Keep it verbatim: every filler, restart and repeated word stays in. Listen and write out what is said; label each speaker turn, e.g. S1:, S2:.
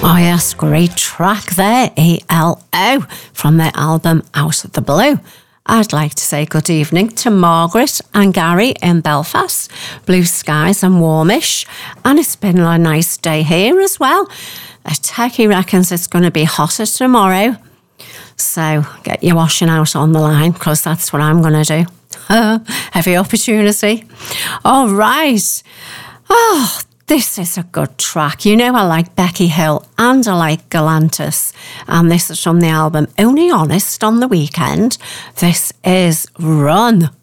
S1: Oh yes, great track there, E L O, from their album Out of the Blue. I'd like to say good evening to Margaret and Gary in Belfast. Blue skies and warmish, and it's been a nice day here as well. A techie reckons it's going to be hotter tomorrow, so get your washing out on the line, because that's what I'm going to do. Heavy opportunity. All right. Oh, this is a good track. You know I like Becky Hill and I like Galantis. And this is from the album Only Honest on the Weekend. This is Run.